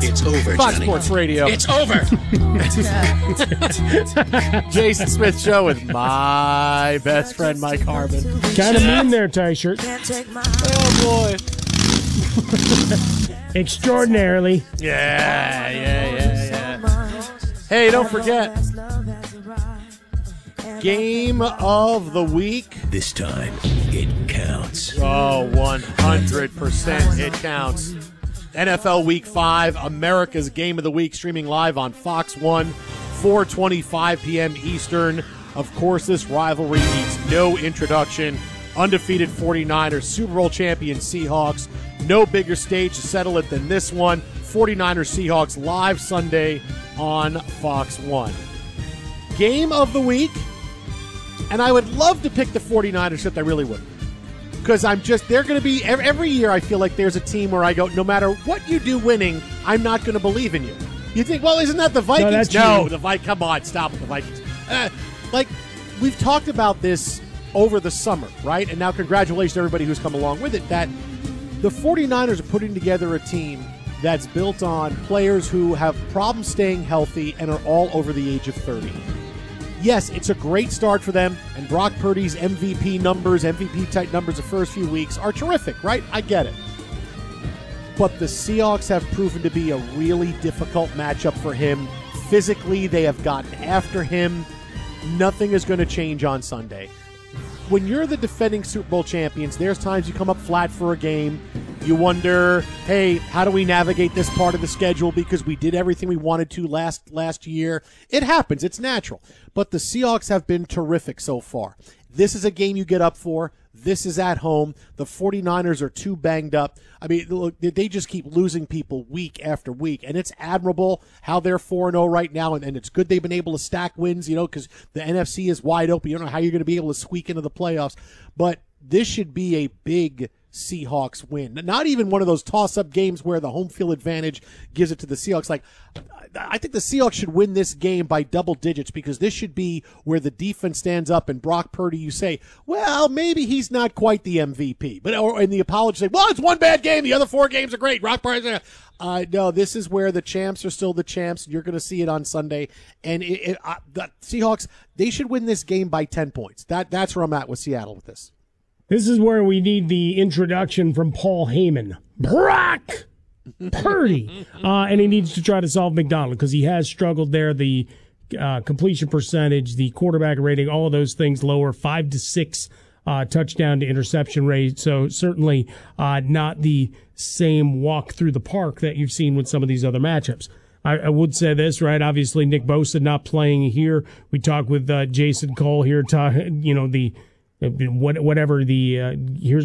It's over, Fox Johnny. Sports Radio. It's over. Jason Smith Show with my best friend, Mike Harmon. Kind of mean there, T-shirt. Oh, boy. Extraordinarily. Yeah. Hey, don't forget. Game of the week. This time, it counts. Oh, 100% it counts. NFL Week 5, America's Game of the Week, streaming live on Fox 1, 4:25 p.m. Eastern. Of course, this rivalry needs no introduction. Undefeated 49ers, Super Bowl champion Seahawks. No bigger stage to settle it than this one. 49ers Seahawks live Sunday on Fox 1. Game of the week. And I would love to pick the 49ers, except I really wouldn't. Because they're going to be, every year I feel like there's a team where I go, no matter what you do winning, I'm not going to believe in you. You think, well, isn't that the Vikings? No, the Vikings. Come on, stop with the Vikings. We've talked about this over the summer, right? And now congratulations to everybody who's come along with it, that the 49ers are putting together a team that's built on players who have problems staying healthy and are all over the age of 30. Yes, it's a great start for them, and Brock Purdy's MVP-type numbers the first few weeks are terrific, right? I get it. But the Seahawks have proven to be a really difficult matchup for him. Physically, they have gotten after him. Nothing is going to change on Sunday. When you're the defending Super Bowl champions, there's times you come up flat for a game. You wonder, hey, how do we navigate this part of the schedule because we did everything we wanted to last year? It happens. It's natural. But the Seahawks have been terrific so far. This is a game you get up for. This is at home. The 49ers are too banged up. I mean, look, they just keep losing people week after week, and it's admirable how they're 4-0 right now, and it's good they've been able to stack wins, because the NFC is wide open. You don't know how you're going to be able to squeak into the playoffs, but this should be a big Seahawks win. Not even one of those toss-up games where the home field advantage gives it to the Seahawks. I think the Seahawks should win this game by double digits because this should be where the defense stands up and Brock Purdy, you say, well, maybe he's not quite the MVP. And the apologists say, well, it's one bad game. The other 4 games are great. Brock Purdy. No, this is where the champs are still the champs. You're going to see it on Sunday. And the Seahawks, they should win this game by 10 points. That's where I'm at with Seattle with this. This is where we need the introduction from Paul Heyman. Brock Purdy. And he needs to try to solve McDonald because he has struggled there. The completion percentage, the quarterback rating, all of those things lower, 5 to 6 touchdown to interception rate. So certainly not the same walk through the park that you've seen with some of these other matchups. I would say this, right? Obviously, Nick Bosa not playing here. We talked with Jason Cole here, here's